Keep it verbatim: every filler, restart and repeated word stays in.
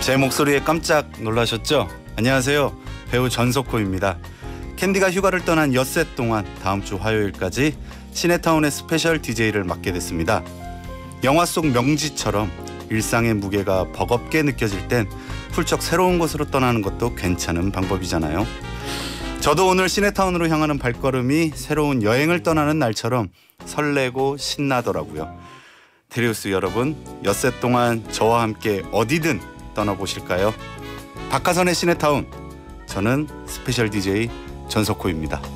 제 목소리에 깜짝 놀라셨죠? 안녕하세요. 배우 전석호입니다. 캔디가 휴가를 떠난 엿새 동안 다음 주 화요일까지 시네타운의 스페셜 디제이를 맡게 됐습니다. 영화 속 명지처럼 일상의 무게가 버겁게 느껴질 땐 훌쩍 새로운 곳으로 떠나는 것도 괜찮은 방법이잖아요. 저도 오늘 시네타운으로 향하는 발걸음이 새로운 여행을 떠나는 날처럼 설레고 신나더라고요. 테리우스 여러분, 엿새 동안 저와 함께 어디든 떠나보실까요? 박하선의 시네타운, 저는 스페셜 디제이 전석호입니다.